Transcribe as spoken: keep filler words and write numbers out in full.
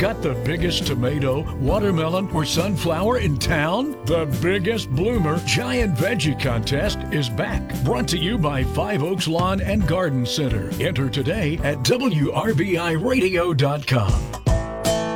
Got the biggest tomato, watermelon, or sunflower in town? The Biggest Bloomer Giant Veggie Contest is back. Brought to you by Five Oaks Lawn and Garden Center. Enter today at W R B I radio dot com.